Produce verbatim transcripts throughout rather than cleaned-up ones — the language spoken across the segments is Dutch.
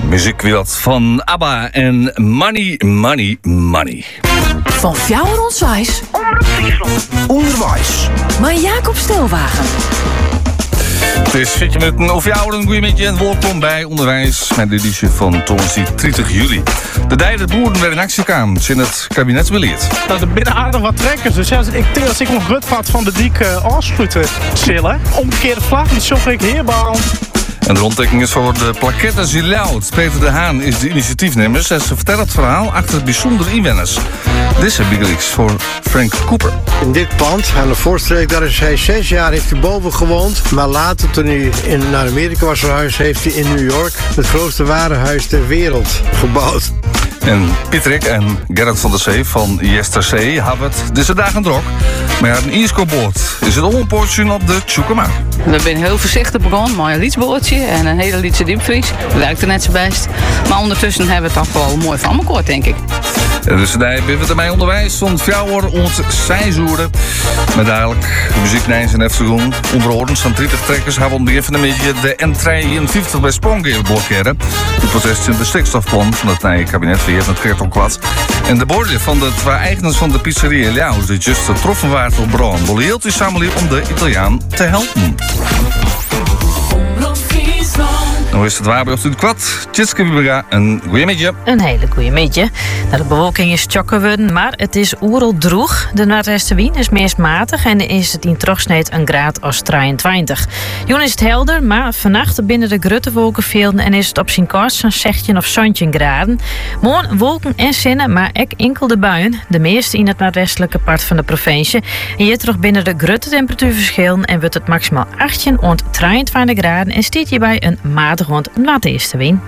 Muziek weer dat van ABBA en Money, Money, Money. Van Fjouwer Onswijs. Omroep Friesland. Onderwijs. Maar Jacob Stelwagen. Het is veertien minuten over jou, een goeie beetje en welkom bij Onderwijs met de editie van donderdag dertig juli. De derde boeren weer in actie kwamen, in het kabinetsbeleid. Nou, er binnen aardig wat trekkers, dus ja, ik denk dat ik nog Rutvat van de Diek uh, afsluiten chillen. Omgekeerde vlag, die zocht ik heerbouw. En de rondtekening is voor de plaquette Ziloud. Peter de Haan is de initiatiefnemer en ze vertelt het verhaal achter bijzondere inwoners. Dit is een big voor Frank Cooper. In dit pand, aan de Voorstreek, daar is hij zes jaar heeft hij boven gewoond. Maar later, toen hij in, naar Amerika was verhuisd, heeft hij in New York het grootste warenhuis ter wereld gebouwd. En Patrick en Gerrit van der Zee van Jesterzee hebben het deze dagen druk. Maar ja, een Ierskoboord is het onpoortje op de Tjoekema. We zijn heel voorzichtig begonnen met een lietsbootje en een hele lietse diepvries. Dat werkte net zo best. Maar ondertussen hebben we het toch wel mooi van elkaar, denk ik. En dus daar ben we ermee onderwijs van Fjouwer ons seizoenen. Met dadelijk muziek Nijns en Efteling. Onderordens van dertig trekkers hebben we van een beetje de N drieënvijftig bij Sprongen blokkeren. De protest in de stikstofplan van het nieuwe kabinet weer met Kertelkwad. En de borden van de twee eigenaars van de pizzeria Liaus, die juist getroffen waren op brand, willen heel die samenleving om de Italiaan te helpen. Nou is het waar bij de kwad. Tjitske Wiebega, een goeie middag. Een hele goeie middag. Nou, de bewolking is tjokken worden, maar het is oerel droeg. De noordwestenwind is meest matig en is het in terugsneed een graad als drieëntwintig. Joen is het helder, maar vannacht binnen de grutte wolkenvelden en is het op zijn kast zo'n zestien of zeventien graden. Morgen wolken en zinnen, maar ook enkel de buien. De meeste in het noordwestelijke part van de provincie. En je terug binnen de grutte temperatuurverschillen en wordt het maximaal achttien tot drieëntwintig graden en stiet je bij een matig rond een noordwestenwind.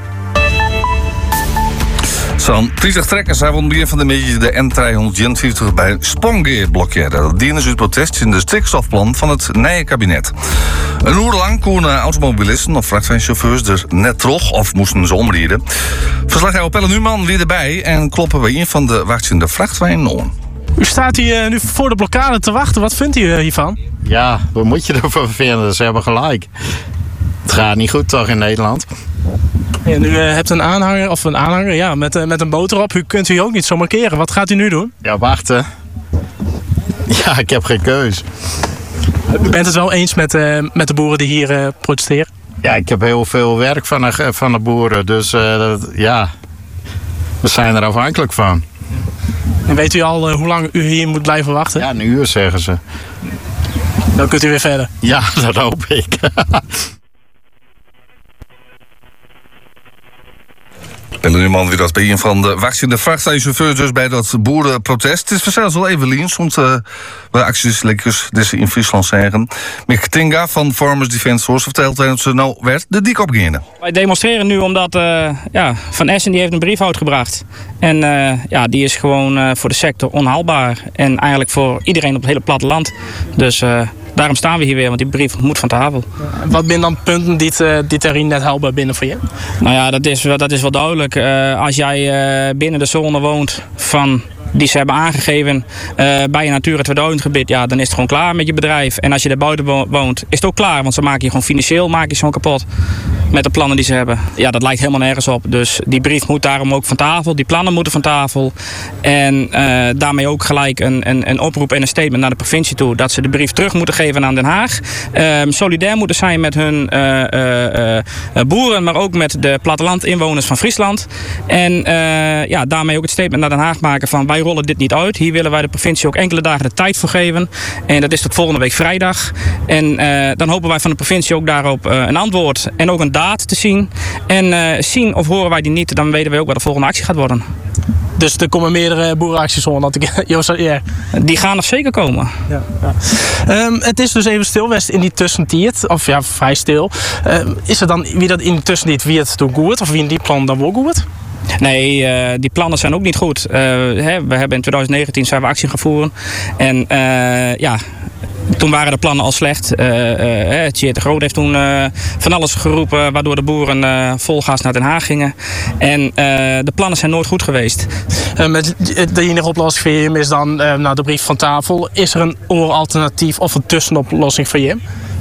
Zo'n dertig trekkers hebben begin van de middag de N driehonderdvijftig bij Sprongen blokkeren. Dat dienen ze het protest in de stikstofplan van het nieuwe kabinet. Een uur lang konden automobilisten of vrachtwagenchauffeurs er net terug of moesten ze omrijden. Verslaggever Pelle Numan weer erbij en kloppen bij een van de wachtende vrachtwagen om. U staat hier nu voor de blokkade te wachten. Wat vindt u hiervan? Ja, wat moet je ervan vinden? Ze hebben gelijk. Het gaat niet goed toch in Nederland? Ja, u uh, hebt een aanhanger, of een aanhanger, ja, met, uh, met een boter op. U kunt u ook niet zo markeren. Wat gaat u nu doen? Ja, wachten. Ja, ik heb geen keus. U bent het wel eens met, uh, met de boeren die hier uh, protesteren? Ja, ik heb heel veel werk van de, van de boeren. Dus uh, dat, ja, we zijn er afhankelijk van. En weet u al uh, hoe lang u hier moet blijven wachten? Ja, een uur zeggen ze. Dan kunt u weer verder. Ja, dat hoop ik. Pelle Numan weer dat bij een van de wachtende vrachtwagenchauffeurs dus bij dat boerenprotest. Het is vanzelfs wel even liens, want uh, de acties lekkers deze in Friesland zeggen. Mick Tinga van Farmers Defence Force vertelt dat ze nou werd de dik opgingen. Wij demonstreren nu omdat uh, ja, Van Essen die heeft een brief uitgebracht. En uh, ja, die is gewoon uh, voor de sector onhaalbaar. En eigenlijk voor iedereen op het hele platteland. Dus uh, daarom staan we hier weer, want die brief moet van tafel. Wat zijn dan punten die, uh, die erin net haalbaar binnen voor je? Nou ja, dat is, dat is wel duidelijk. Uh, als jij uh, binnen de zone woont van die ze hebben aangegeven uh, bij een Natura tweeduizend gebied, ja, dan is het gewoon klaar met je bedrijf. En als je daar buiten woont, is het ook klaar, want ze maken je gewoon financieel maak je zo kapot met de plannen die ze hebben. Ja, dat lijkt helemaal nergens op. Dus die brief moet daarom ook van tafel, die plannen moeten van tafel. En uh, daarmee ook gelijk een, een, een oproep en een statement naar de provincie toe dat ze de brief terug moeten geven aan Den Haag. Uh, solidair moeten zijn met hun uh, uh, uh, boeren, maar ook met de plattelandinwoners van Friesland. En uh, ja, daarmee ook het statement naar Den Haag maken van wij rollen dit niet uit. Hier willen wij de provincie ook enkele dagen de tijd voor geven. En dat is tot volgende week vrijdag. En uh, dan hopen wij van de provincie ook daarop uh, een antwoord en ook een daad te zien. En uh, zien of horen wij die niet, dan weten wij ook wat de volgende actie gaat worden. Dus er komen meerdere boerenacties om. Dat ik, Joost, yeah. Die gaan nog zeker komen. Ja, ja. Um, het is dus even stilwest in die tussentijd. Of ja, vrij stil. Um, is er dan wie dat in die tussentijd wie het doet goed? Of wie in die plan dan wel goed? Nee, uh, die plannen zijn ook niet goed. Uh, hè, we hebben in twintig negentien zijn we actie gaan voeren. En uh, ja, toen waren de plannen al slecht. Uh, uh, Tjeerd de Groot heeft toen uh, van alles geroepen, waardoor de boeren uh, vol gas naar Den Haag gingen. En uh, de plannen zijn nooit goed geweest. Uh, met de enige oplossing voor je is dan uh, nou, de brief van tafel. Is er een ooralternatief of een tussenoplossing voor je?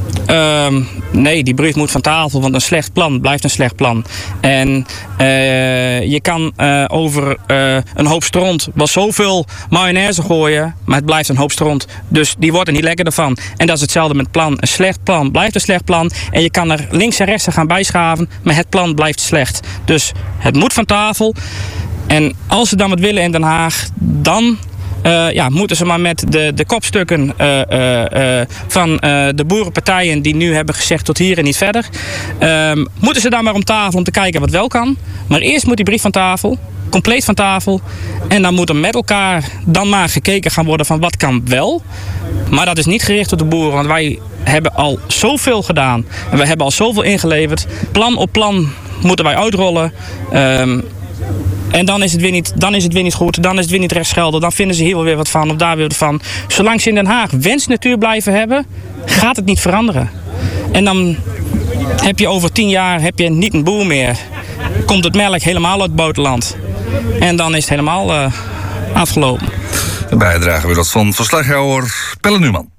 Um, nee, die brief moet van tafel, want een slecht plan blijft een slecht plan. En uh, je kan uh, over uh, een hoop stront wel zoveel mayonaise gooien, maar het blijft een hoop stront. Dus die wordt er niet lekkerder van. En dat is hetzelfde met het plan. Een slecht plan blijft een slecht plan. En je kan er links en rechts gaan bijschaven, maar het plan blijft slecht. Dus het moet van tafel. En als ze dan wat willen in Den Haag, dan... Uh, ja, moeten ze maar met de, de kopstukken uh, uh, uh, van uh, de boerenpartijen die nu hebben gezegd tot hier en niet verder. Uh, moeten ze daar maar om tafel om te kijken wat wel kan. Maar eerst moet die brief van tafel, compleet van tafel. En dan moet er met elkaar dan maar gekeken gaan worden van wat kan wel. Maar dat is niet gericht op de boeren, want wij hebben al zoveel gedaan. En we hebben al zoveel ingeleverd. Plan op plan moeten wij uitrollen. Uh, En dan is, het weer niet, dan is het weer niet goed, dan is het weer niet rechtsgeldig. Dan vinden ze hier wel weer wat van of daar weer wat van. Zolang ze in Den Haag wensnatuur blijven hebben, gaat het niet veranderen. En dan heb je over tien jaar heb je niet een boer meer. Komt het melk helemaal uit het buitenland. En dan is het helemaal uh, afgelopen. De bijdrage weer dat van verslaghouder Pelle Numan.